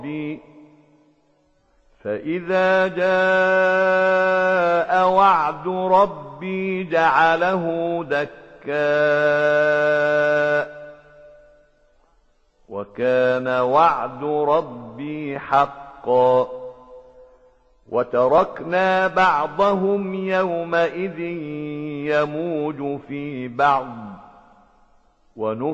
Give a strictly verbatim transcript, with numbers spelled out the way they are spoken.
فإذا جاء وعد ربي جعله دكاء وكان وعد ربي حقا وتركنا بعضهم يومئذ يموج في بعض ونفخ